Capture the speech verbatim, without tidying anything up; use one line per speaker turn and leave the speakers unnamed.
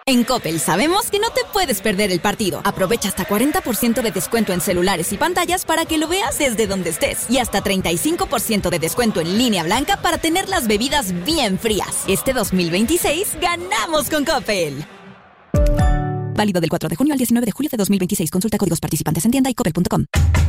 En Coppel sabemos que no te puedes perder el partido. Aprovecha hasta cuarenta por ciento de descuento en celulares y pantallas para que lo veas desde donde estés. Y hasta treinta y cinco por ciento de descuento en línea blanca para tener las bebidas bien frías. Este dos mil veintiséis, ¡ganamos con Coppel! Válido del cuatro de junio al diecinueve de julio de dos mil veintiséis. Consulta códigos participantes en tienda y coppel punto com.